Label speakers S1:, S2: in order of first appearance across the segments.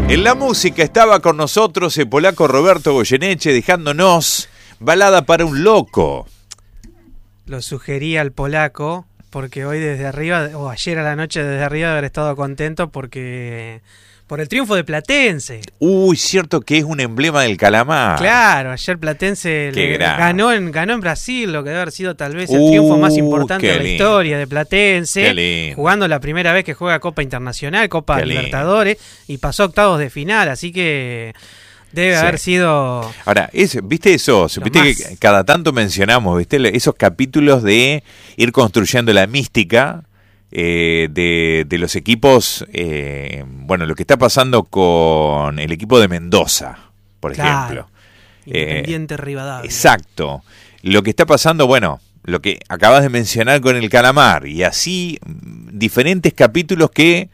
S1: En la música estaba con nosotros el polaco Roberto Goyeneche dejándonos Balada para un loco.
S2: Lo sugería al polaco porque hoy desde arriba, o ayer a la noche desde arriba, haber estado contento porque por el triunfo de Platense.
S1: Uy, cierto que es un emblema del calamar.
S2: Claro, ayer Platense ganó en Brasil, lo que debe haber sido tal vez el triunfo más importante de la historia de Platense, jugando la primera vez que juega Copa Internacional, Copa Libertadores, y pasó a octavos de final, así que debe haber sido... Ahora,
S1: ¿viste eso? ¿Viste que cada tanto mencionamos, viste, esos capítulos de ir construyendo la mística de los equipos? Bueno, lo que está pasando con el equipo de Mendoza, por ejemplo.
S2: Independiente Rivadavia.
S1: Exacto. Lo que está pasando, bueno, lo que acabas de mencionar con el calamar, y así diferentes capítulos que...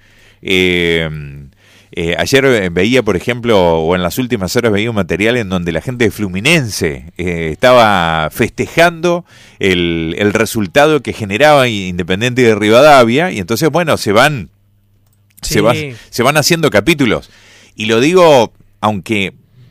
S1: ayer veía, por ejemplo, o en las últimas horas veía un material en donde la gente de Fluminense estaba festejando el resultado que generaba Independiente de Rivadavia, y entonces, bueno, se van haciendo capítulos. Y lo digo, aunque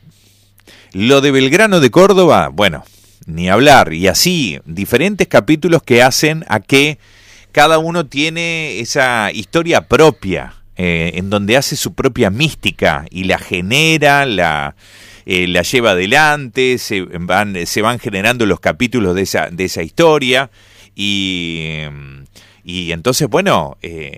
S1: lo de Belgrano de Córdoba, bueno, ni hablar, y así, diferentes capítulos que hacen a que cada uno tiene esa historia propia, en donde hace su propia mística y la genera, la lleva adelante, se van generando los capítulos de esa historia, y entonces, bueno,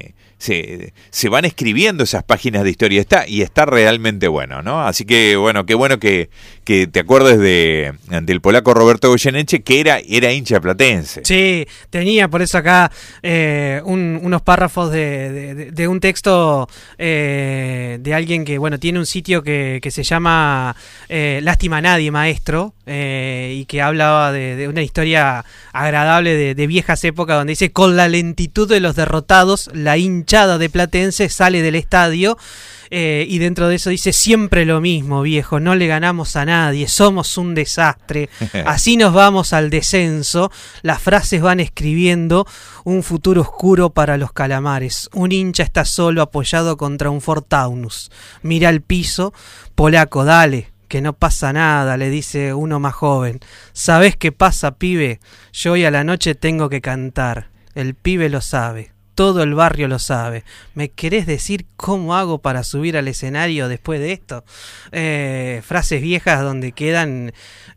S1: se van escribiendo esas páginas de historia, está realmente bueno, ¿no? Así que, bueno, qué bueno que te acuerdes del polaco Roberto Goyeneche, que era hincha platense.
S2: Sí, tenía por eso acá unos párrafos de un texto de alguien que, bueno, tiene un sitio que se llama Lástima a Nadie, Maestro, y que hablaba de una historia agradable de viejas épocas, donde dice: con la lentitud de los derrotados, la hinchada de Platense sale del estadio, y dentro de eso dice: siempre lo mismo, viejo, no le ganamos a nadie, somos un desastre, así nos vamos al descenso. Las frases van escribiendo un futuro oscuro para los calamares. Un hincha está solo apoyado contra un Ford Taunus, mira el piso. Polaco, dale, que no pasa nada, le dice uno más joven. ¿Sabés qué pasa, pibe? Yo hoy a la noche tengo que cantar. El pibe lo sabe, todo el barrio lo sabe. ¿Me querés decir cómo hago para subir al escenario después de esto? Frases viejas donde quedan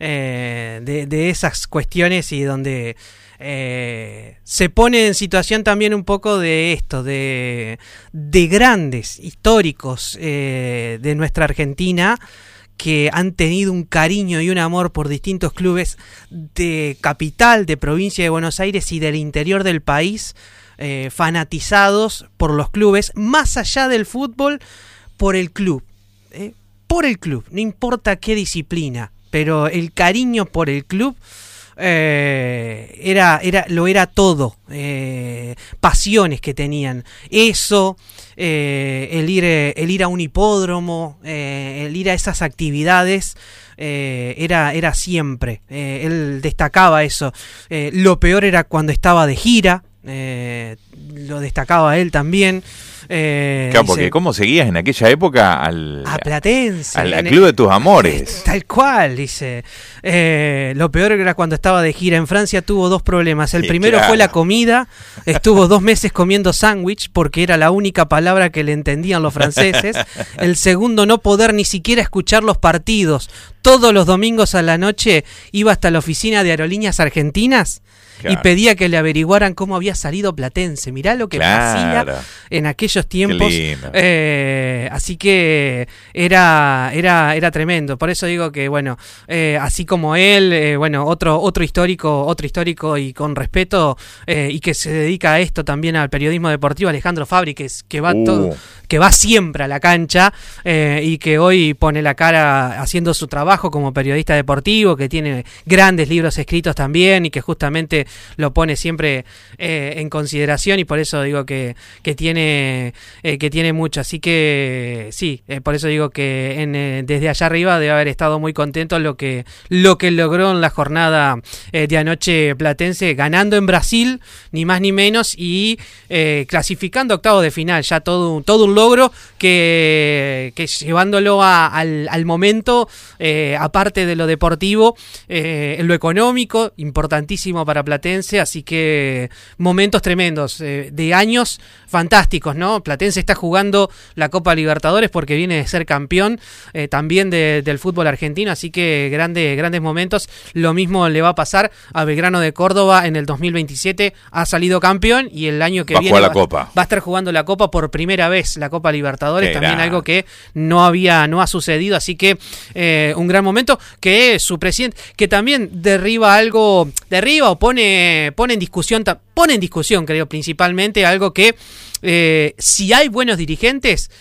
S2: de esas cuestiones, y donde se pone en situación también un poco de esto, de grandes históricos de nuestra Argentina, que han tenido un cariño y un amor por distintos clubes de capital, de provincia de Buenos Aires y del interior del país, fanatizados por los clubes, más allá del fútbol, por el club, no importa qué disciplina, pero el cariño por el club lo era todo, pasiones que tenían, eso, el ir a un hipódromo, el ir a esas actividades, era siempre, él destacaba eso. Lo peor era cuando estaba de gira, lo destacaba él también.
S1: Claro, porque ¿cómo seguías en aquella época a
S2: Platense?
S1: Al club de tus amores.
S2: Tal cual, dice. Lo peor era cuando estaba de gira. En Francia tuvo dos problemas. El primero fue la comida. Estuvo 2 meses comiendo sándwich porque era la única palabra que le entendían los franceses. El segundo, no poder ni siquiera escuchar los partidos. Todos los domingos a la noche iba hasta la oficina de Aerolíneas Argentinas. Claro. Y pedía que le averiguaran cómo había salido Platense. Mirá lo que hacía en aquellos tiempos. Así que era tremendo. Por eso digo que, bueno, así como él, bueno, otro histórico y con respeto, y que se dedica a esto también, al periodismo deportivo, Alejandro Fabri, que va siempre a la cancha, y que hoy pone la cara haciendo su trabajo. trabajo como periodista deportivo, que tiene grandes libros escritos también y que justamente lo pone siempre en consideración, y por eso digo que tiene mucho. Así que sí, por eso digo que desde allá arriba debe haber estado muy contento lo que logró en la jornada de anoche Platense, ganando en Brasil, ni más ni menos, y clasificando octavos de final, ya todo un logro que llevándolo al momento, aparte de lo deportivo, en lo económico, importantísimo para Platense. Así que momentos tremendos, de años fantásticos, ¿no? Platense está jugando la Copa Libertadores porque viene de ser campeón también del fútbol argentino, así que grandes momentos. Lo mismo le va a pasar a Belgrano de Córdoba en el 2027, ha salido campeón, y el año que viene va a estar jugando la Copa por primera vez, la Copa Libertadores, también algo que no ha sucedido. Así que un gran momento, que su presidente, que también derriba o pone en discusión, creo, principalmente algo que si hay buenos dirigentes,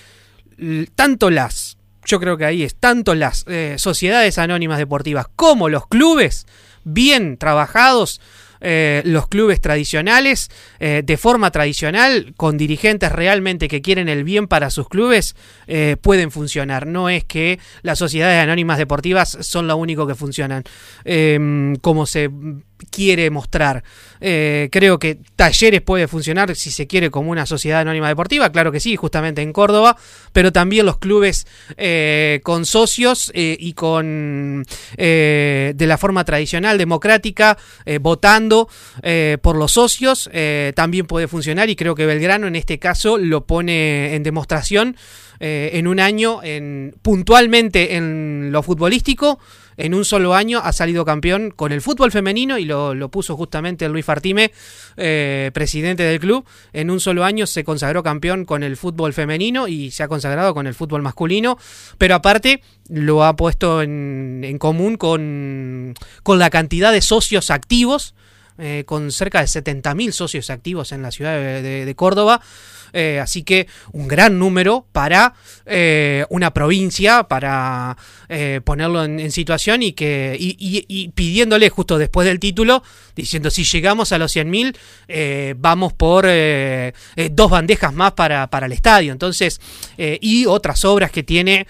S2: yo creo que ahí es tanto las sociedades anónimas deportivas como los clubes bien trabajados, los clubes tradicionales, de forma tradicional, con dirigentes realmente que quieren el bien para sus clubes, pueden funcionar. No es que las sociedades anónimas deportivas son lo único que funcionan, como se quiere mostrar. Creo que Talleres puede funcionar, si se quiere, como una sociedad anónima deportiva, claro que sí, justamente en Córdoba, pero también los clubes con socios y con de la forma tradicional, democrática, votando por los socios, también puede funcionar, y creo que Belgrano en este caso lo pone en demostración en un año, puntualmente en lo futbolístico. En un solo año ha salido campeón con el fútbol femenino, y lo puso justamente Luis Fartime, presidente del club. En un solo año se consagró campeón con el fútbol femenino y se ha consagrado con el fútbol masculino, pero aparte lo ha puesto en común con la cantidad de socios activos, con cerca de 70.000 socios activos en la ciudad de Córdoba. Así que un gran número para una provincia, para ponerlo en situación, y pidiéndole justo después del título, diciendo: si llegamos a los 100.000, vamos por 2 bandejas más para el estadio. Entonces, y otras obras que tiene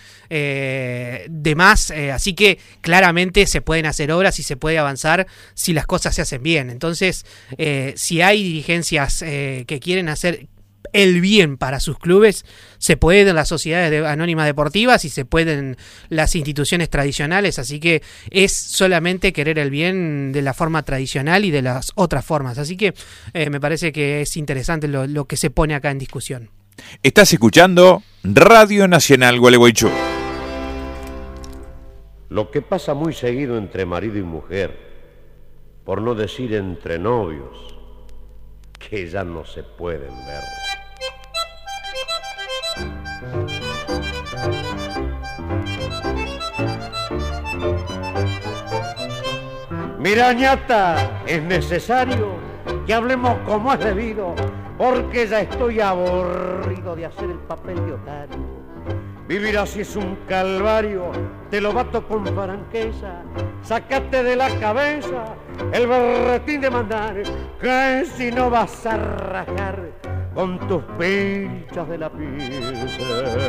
S2: de más, así que claramente se pueden hacer obras y se puede avanzar si las cosas se hacen bien. Entonces, si hay dirigencias que quieren hacer el bien para sus clubes, se pueden las sociedades anónimas deportivas y se pueden las instituciones tradicionales. Así que es solamente querer el bien de la forma tradicional y de las otras formas. Así que me parece que es interesante lo que se pone acá en discusión.
S1: Estás escuchando Radio Nacional Gualeguaychú.
S3: Lo que pasa muy seguido entre marido y mujer, por no decir entre novios, que ya no se pueden ver. Mira, ñata, es necesario que hablemos como es debido, porque ya estoy aburrido de hacer el papel de otario. Vivir así es un calvario, te lo bato con franqueza. Sácate de la cabeza el berretín de mandar, que si no vas a rajar con tus pinchas de la pieza.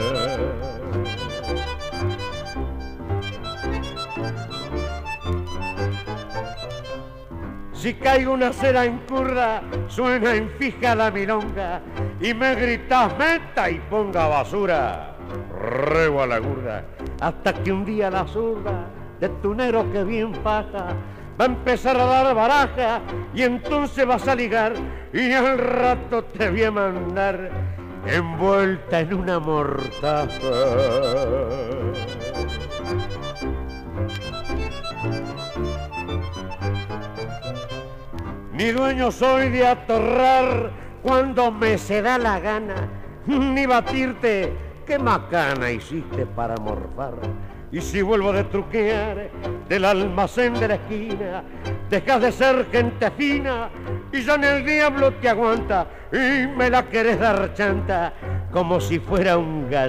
S3: Si caigo una cera en curda, suena en fija la milonga, y me gritas: meta y ponga basura, rego a la gurda, hasta que un día la zurda de tu negro que bien faja va a empezar a dar baraja, y entonces vas a ligar, y al rato te voy a mandar envuelta en una mortaja. Ni dueño soy de atorrar cuando me se da la gana, ni batirte qué macana hiciste para morfar. Y si vuelvo de truquear del almacén de la esquina, dejas de ser gente fina y ya en el diablo te aguanta, y me la querés dar chanta como si fuera un gallo.